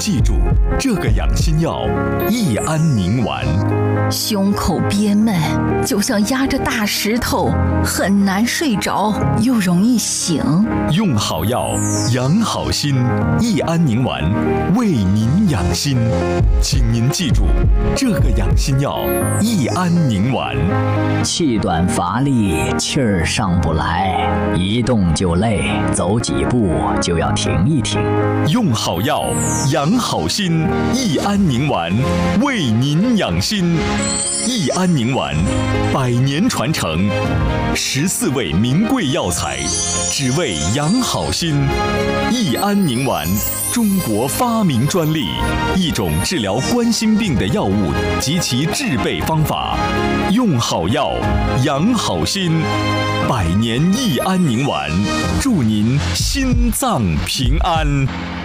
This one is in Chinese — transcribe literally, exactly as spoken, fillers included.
记住这个养心药益安宁丸。 胸口憋闷，就像压着大石头，很难睡着，又容易醒。 用好药，养好心，益安宁丸为您养心。请您记住这个养心药益安宁丸。 气短乏力，气儿上不来，一动就累，走几步就要停一停。 用好药，养好心，益安宁丸为您养心。益安宁丸，百年传承，十四味名贵药材，只为养好心。益安宁丸，中国发明专利，一种治疗冠心病的药物及其制备方法。用好药，养好心，百年益安宁丸，祝您心脏平安。